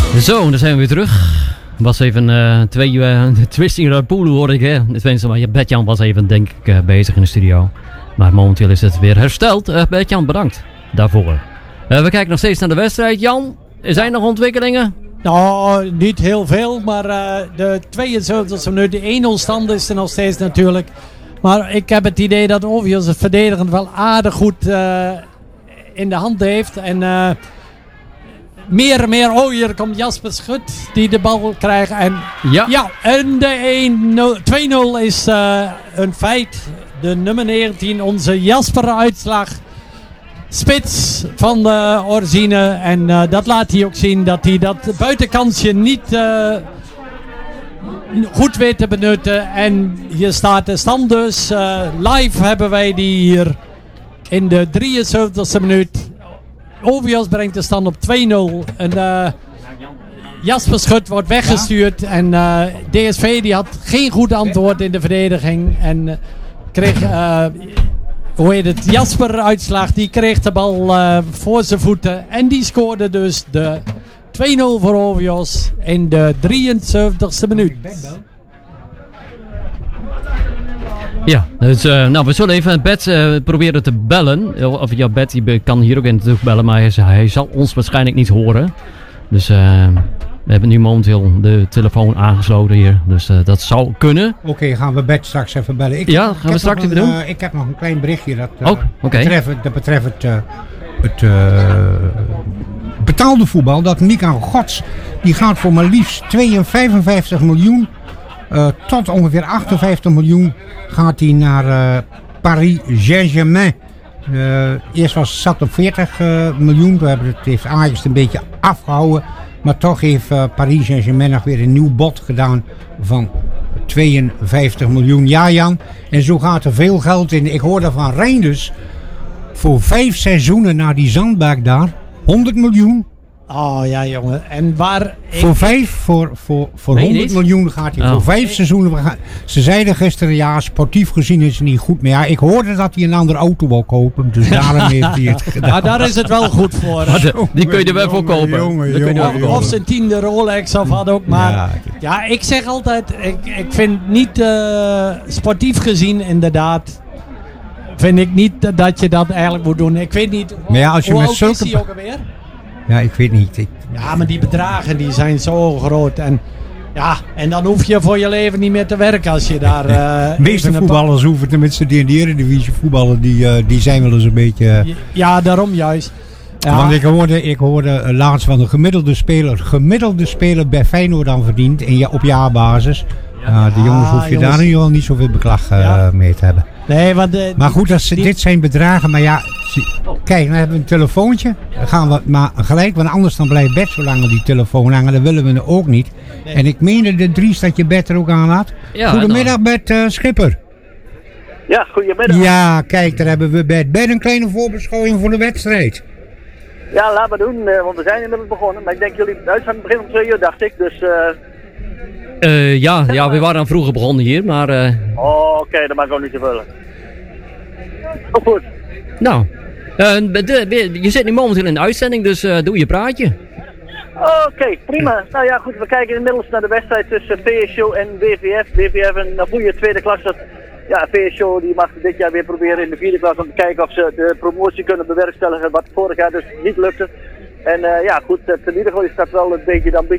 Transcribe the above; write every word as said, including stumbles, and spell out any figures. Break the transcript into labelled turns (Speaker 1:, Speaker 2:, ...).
Speaker 1: Zo, daar zijn we weer terug. Was even uh, twee uh, twisting rapoelen hoorde ik, hè. Tenminste, maar Bert-Jan was even, denk ik, uh, bezig in de studio. Maar momenteel is het weer hersteld. Uh, Bert-Jan, bedankt daarvoor. Uh, we kijken nog steeds naar de wedstrijd. Jan, zijn er nog ontwikkelingen?
Speaker 2: Nou, niet heel veel, maar uh, de tweeënzeventigste minuut, de één nul stand is er nog steeds natuurlijk. Maar ik heb het idee dat Ovius het verdedigend wel aardig goed uh, in de hand heeft. En uh, meer en meer, oh hier komt Jasper Schut die de bal krijgt. En
Speaker 1: ja,
Speaker 2: ja en de twee nul is uh, een feit. De nummer negentien, onze Jasper uitslag. Spits van de Orzine. En uh, dat laat hij ook zien dat hij dat buitenkansje niet uh, goed weet te benutten. En hier staat de stand dus. Uh, live hebben wij die hier in de drieënzeventigste minuut. Ovius brengt de stand op twee nul. En uh, Jasper Schut wordt weggestuurd. Ja. En uh, D S V die had geen goed antwoord in de verdediging. En uh, kreeg... Uh, Hoe heet het? Jasper uitslag, die kreeg de bal uh, voor zijn voeten. En die scoorde dus de twee nul voor Ovius in de drieënzeventigste minuut.
Speaker 1: Ja, dus uh, nou, we zullen even Bert uh, proberen te bellen. Of ja, Bert die kan hier ook in natuurlijk bellen, maar hij, hij zal ons waarschijnlijk niet horen. Dus uh, we hebben nu momenteel de telefoon aangesloten hier, dus uh, dat zou kunnen.
Speaker 3: Oké, okay, gaan we Bert straks even bellen. Ik
Speaker 1: ja,
Speaker 3: heb,
Speaker 1: gaan we straks even doen?
Speaker 3: Uh, ik heb nog een klein berichtje dat, uh,
Speaker 1: oh, okay.
Speaker 3: betreft, dat betreft het, uh, het uh, betaalde voetbal. Dat Mika Gods, die gaat voor maar liefst vijfenvijftig miljoen uh, tot ongeveer achtenvijftig miljoen gaat hij naar uh, Paris Saint-Germain. Uh, eerst was het zat op veertig uh, miljoen, we hebben het heeft Ajax een beetje afgehouden. Maar toch heeft uh, Paris Saint-Germain nog weer een nieuw bod gedaan van tweeënvijftig miljoen. Ja, Jan, en zo gaat er veel geld in. Ik hoorde van Reinders voor vijf seizoenen naar die Zandberg daar, honderd miljoen.
Speaker 2: Oh ja, jongen. En waar...
Speaker 3: Voor vijf, voor, voor, voor nee, honderd miljoen gaat hij. Oh. Voor vijf nee. seizoenen. Ze zeiden gisteren, ja, sportief gezien is het niet goed. Maar ja, ik hoorde dat hij een andere auto wil kopen. Dus daarom heeft hij het gedaan.
Speaker 2: Ja, daar is het wel goed voor.
Speaker 1: De, die kun je er wel voor kopen.
Speaker 3: Jongen, jongen,
Speaker 2: jongen, jongen. Of zijn tiende Rolex of wat ook. Maar ja, ja ik zeg altijd, ik, ik vind niet uh, sportief gezien inderdaad... Vind ik niet dat je dat eigenlijk moet doen. Ik weet niet,
Speaker 3: maar ja, als je
Speaker 2: hoe
Speaker 3: met
Speaker 2: oud
Speaker 3: zulke...
Speaker 2: is hij ook alweer?
Speaker 3: Ja, ik weet niet. Ik...
Speaker 2: Ja, maar die bedragen die zijn zo groot. En, ja, en dan hoef je voor je leven niet meer te werken als je daar... Uh,
Speaker 3: de meeste voetballers pa- hoeven tenminste in de Eredivisie voetballen. Die, uh, die zijn wel eens een beetje... Uh...
Speaker 2: Ja, daarom juist. Ja.
Speaker 3: Want ik hoorde, ik hoorde uh, laatst van een gemiddelde speler... gemiddelde speler bij Feyenoord dan verdient in, ja, op jaarbasis. Ja, uh, de jongens hoef je jongens. daar in ieder geval niet zoveel beklag uh, ja. mee te hebben.
Speaker 2: Nee, want de,
Speaker 3: maar goed, dat, die... dit zijn bedragen. Maar ja, kijk, dan hebben we een telefoontje. Dan gaan we maar gelijk, want anders dan blijft Bert zo lang op die telefoon hangen. Dat willen we ook niet. Nee. En ik meende de Dries dat je Bert er ook aan had. Ja, goedemiddag, nou. Bert uh, Schipper.
Speaker 4: Ja, goedemiddag.
Speaker 3: Ja, kijk, daar hebben we Bert. Bert, een kleine voorbeschouwing voor de wedstrijd.
Speaker 4: Ja, laten we doen, uh, want we zijn inmiddels begonnen. Maar ik denk jullie uitzending begint om twee uur, dacht ik. Dus... Uh...
Speaker 1: Uh, ja, ja, we waren vroeger begonnen hier, maar... Uh...
Speaker 4: Oh, oké, okay, dat maakt ook niet zoveel. Oh, goed.
Speaker 1: Nou, uh, de, je zit nu momenteel in de uitzending, dus uh, doe je praatje.
Speaker 4: Oké, okay, prima. Nou ja, goed, we kijken inmiddels naar de wedstrijd tussen V S O en W V F. W V F een goede tweede klasse. Ja, V S O die mag dit jaar weer proberen in de vierde klas om te kijken of ze de promotie kunnen bewerkstelligen, wat vorig jaar dus niet lukte. En uh, ja, goed, het in ieder geval is dat wel een beetje de ambitie